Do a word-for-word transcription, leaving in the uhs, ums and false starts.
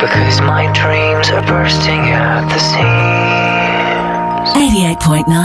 Because my dreams are bursting at the seams. eighty-eight point nine